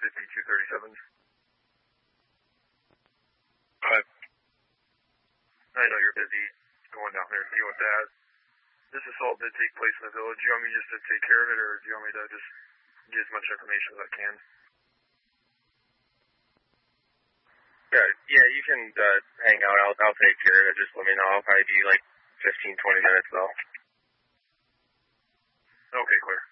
5237. Hi. I know you're busy going down there dealing with that. This assault did take place in the village. Do you want me just to take care of it, or do you want me to just get as much information as I can? Yeah, you can hang out. I'll take care of it. Just let me know. I'll probably be like 15, 20 minutes though. Okay, clear.